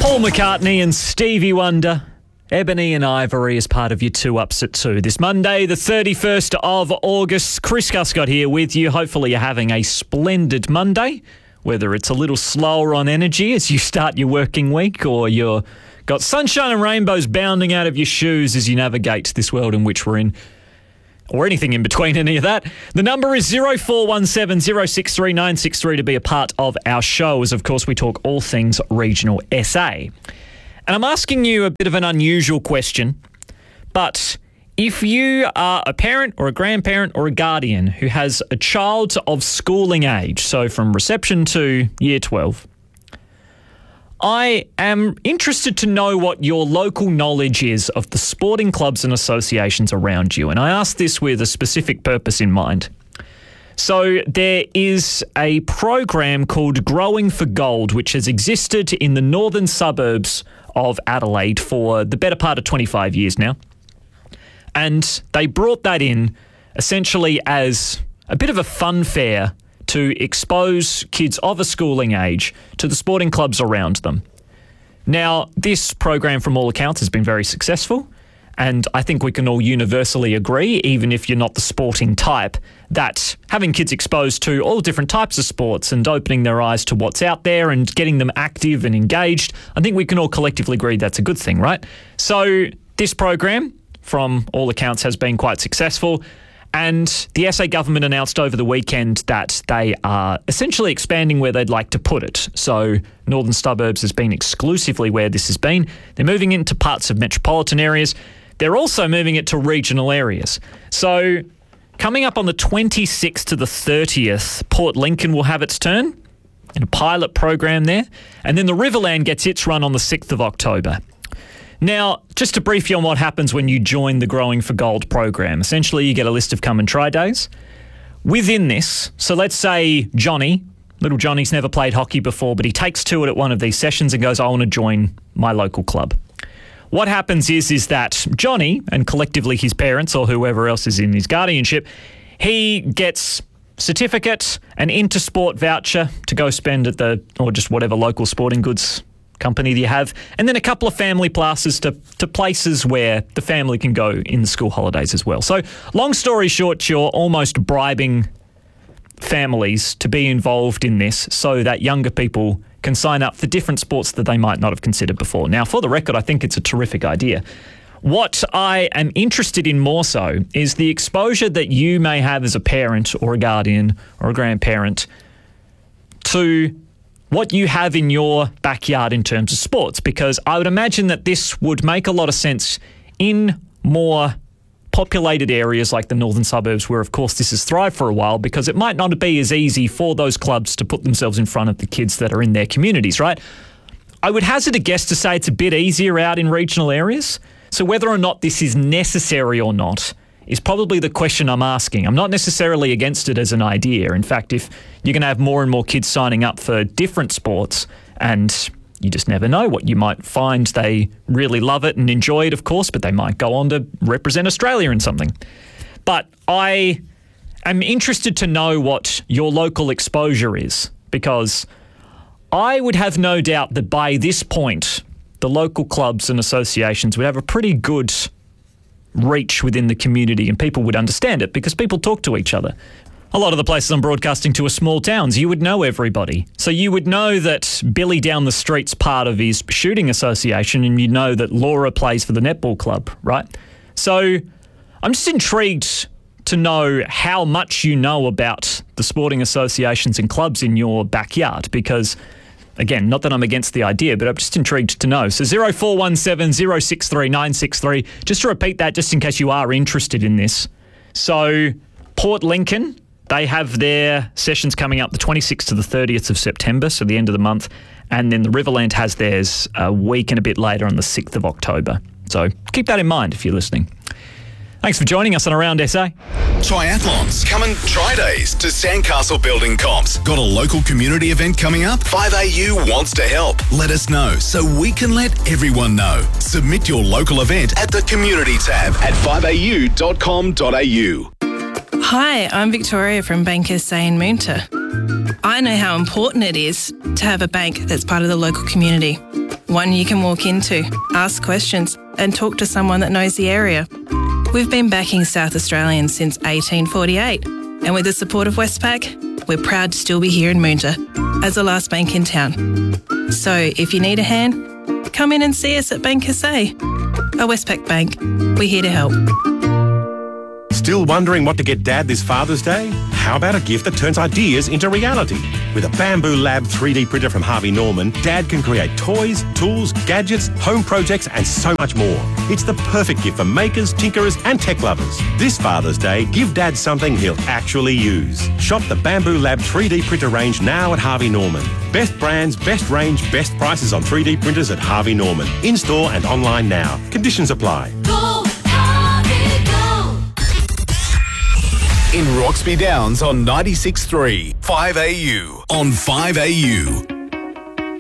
Paul McCartney and Stevie Wonder. Ebony and Ivory as part of your 2 Ups at 2. This Monday, the 31st of August, Chris Guscott here with you. Hopefully you're having a splendid Monday, whether it's a little slower on energy as you start your working week or you're got sunshine and rainbows bounding out of your shoes as you navigate this world in which we're in, or anything in between any of that. The number is 0417 063 963 to be a part of our show, as of course we talk all things regional SA. And I'm asking you a bit of an unusual question, but if you are a parent or a grandparent or a guardian who has a child of schooling age, so from reception to year 12, I am interested to know what your local knowledge is of the sporting clubs and associations around you. And I ask this with a specific purpose in mind. So there is a program called Growing for Gold, which has existed in the northern suburbs of Adelaide for the better part of 25 years now. And they brought that in essentially as a bit of a fun fair to expose kids of a schooling age to the sporting clubs around them. Now, this program, from all accounts, has been very successful, and I think we can all universally agree, even if you're not the sporting type, that having kids exposed to all different types of sports and opening their eyes to what's out there and getting them active and engaged, I think we can all collectively agree that's a good thing, right? So this program, from all accounts, has been quite successful. And the SA government announced over the weekend that they are essentially expanding where they'd like to put it. So northern suburbs has been exclusively where this has been. They're moving into parts of metropolitan areas. They're also moving it to regional areas. So coming up on the 26th to the 30th, Port Lincoln will have its turn in a pilot program there. And then the Riverland gets its run on the 6th of October. Now, just to brief you on what happens when you join the Growing for Gold program. Essentially, you get a list of come and try days. Within this, so let's say Johnny, little Johnny's never played hockey before, but he takes to it at one of these sessions and goes, I want to join my local club. What happens is that Johnny, and collectively his parents or whoever else is in his guardianship, he gets certificate, an Intersport voucher to go spend at or just whatever local sporting goods company that you have, and then a couple of family passes to places where the family can go in the school holidays as well. So long story short, you're almost bribing families to be involved in this so that younger people can sign up for different sports that they might not have considered before. Now, for the record, I think it's a terrific idea. What I am interested in more so is the exposure that you may have as a parent or a guardian or a grandparent to what you have in your backyard in terms of sports, because I would imagine that this would make a lot of sense in more populated areas like the northern suburbs, where of course this has thrived for a while, because it might not be as easy for those clubs to put themselves in front of the kids that are in their communities, right? I would hazard a guess to say it's a bit easier out in regional areas. So whether or not this is necessary or not is probably the question I'm asking. I'm not necessarily against it as an idea. In fact, if you're going to have more and more kids signing up for different sports, and you just never know what you might find. They really love it and enjoy it, of course, but they might go on to represent Australia in something. But I am interested to know what your local exposure is, because I would have no doubt that by this point, the local clubs and associations would have a pretty good reach within the community, and people would understand it because people talk to each other. A lot of the places I'm broadcasting to are small towns. You would know everybody. So you would know that Billy down the street's part of his shooting association, and you know that Laura plays for the netball club, right? So I'm just intrigued to know how much you know about the sporting associations and clubs in your backyard, because again, not that I'm against the idea, but I'm just intrigued to know. So 0417 063 963. Just to repeat that, just in case you are interested in this. So Port Lincoln, they have their sessions coming up the 26th to the 30th of September, so the end of the month. And then the Riverland has theirs a week and a bit later on the 6th of October. So keep that in mind if you're listening. Thanks for joining us on Around SA. Triathlons, come and try days to Sandcastle Building Comps. Got a local community event coming up? 5AU wants to help. Let us know so we can let everyone know. Submit your local event at the community tab at 5au.com.au. Hi, I'm Victoria from Bank SA in Moonta. I know how important it is to have a bank that's part of the local community. One you can walk into, ask questions, and talk to someone that knows the area. We've been backing South Australians since 1848, and with the support of Westpac, we're proud to still be here in Moonta as the last bank in town. So if you need a hand, come in and see us at Bank SA. A Westpac Bank, we're here to help. Still wondering what to get Dad this Father's Day? How about a gift that turns ideas into reality? With a Bamboo Lab 3D printer from Harvey Norman, Dad can create toys, tools, gadgets, home projects and so much more. It's the perfect gift for makers, tinkerers and tech lovers. This Father's Day, give Dad something he'll actually use. Shop the Bamboo Lab 3D printer range now at Harvey Norman. Best brands, best range, best prices on 3D printers at Harvey Norman. In-store and online now. Conditions apply. In Roxby Downs on 96.3, 5AU. On 5AU.